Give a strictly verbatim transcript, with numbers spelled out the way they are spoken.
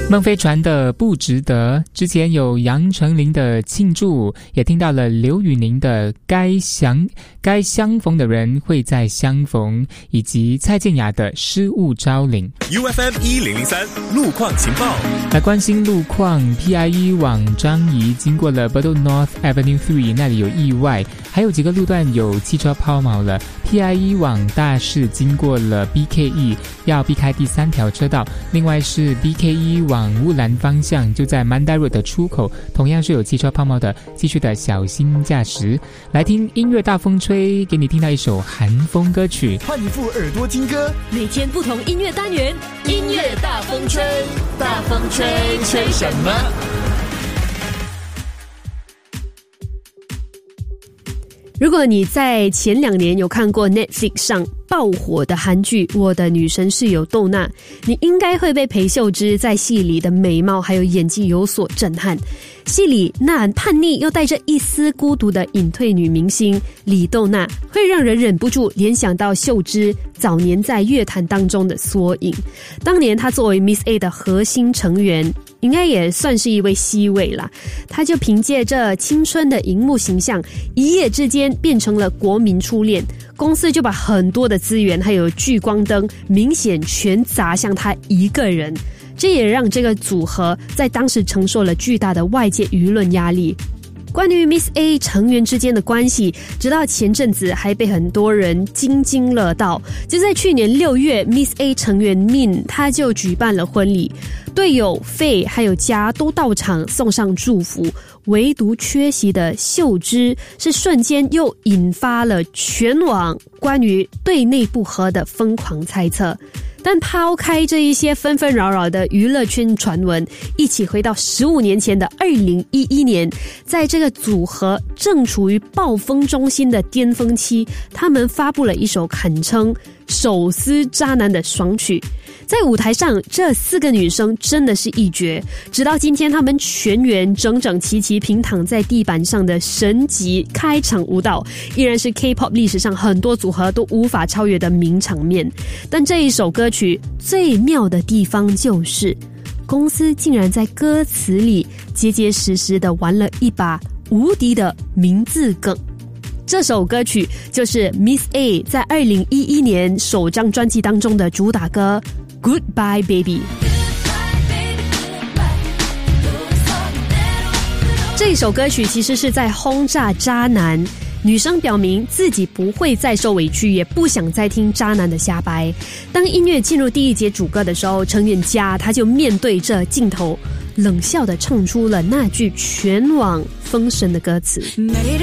孟非传的不值得，之前有杨丞琳的庆祝，也听到了刘宇宁的该相该相逢的人会再相逢，以及蔡健雅的失物招领。 U F M 一零零三路况情报， 来关心路况。 P I E 往张仪经过了 Bedok North Avenue 三， 那里有意外，还有几个路段有汽车抛锚了。 P I E 往大市经过了 B K E， 要避开第三条车道。另外是 B K E 往乌兰方向，就在 Mandai Road 的出口，同样是有汽车抛锚的，继续的小心驾驶。来听音乐大风吹，给你听到一首韩风歌曲。 换一副耳朵听歌， 每天不同音乐单元，音乐大风吹，大风吹，吹什么？如果你在前两年有看过 Netflix 上爆火的韩剧《我的女神室友窦娜》，你应该会被裴秀芝在戏里的美貌还有演技有所震撼。戏里那叛逆又带着一丝孤独的隐退女明星李窦娜，会让人忍不住联想到秀芝早年在乐坛当中的缩影。当年她作为 Miss A 的核心成员，应该也算是一位 C 位啦。她就凭借着青春的荧幕形象，一夜之间变成了国民初恋。公司就把很多的资源还有聚光灯明显全砸向她一个人，这也让这个组合在当时承受了巨大的外界舆论压力。关于 Miss A 成员之间的关系，直到前阵子还被很多人津津乐道。就在去年六月 ，Miss A 成员 Min 他就举办了婚礼，队友费还有家都到场送上祝福，唯独缺席的秀芝是瞬间又引发了全网关于对内不和的疯狂猜测。但抛开这一些纷纷扰扰的娱乐圈传闻，一起回到十五年前的二零一一年，在这个组合正处于暴风中心的巅峰期，他们发布了一首堪称手撕渣男的爽曲。在舞台上，这四个女生真的是一绝，直到今天她们全员整整齐齐平躺在地板上的神级开场舞蹈，依然是 K-pop 历史上很多组合都无法超越的名场面。但这一首歌曲最妙的地方就是，公司竟然在歌词里结结实实的玩了一把无敌的名字梗。这首歌曲就是 Miss A 在二零一一年首张专辑当中的主打歌 Goodbye Baby。 这一首歌曲其实是在轰炸渣男，女生表明自己不会再受委屈，也不想再听渣男的瞎掰。当音乐进入第一节主歌的时候，成员家他就面对着镜头冷笑地唱出了那句全网封神的歌词。 Made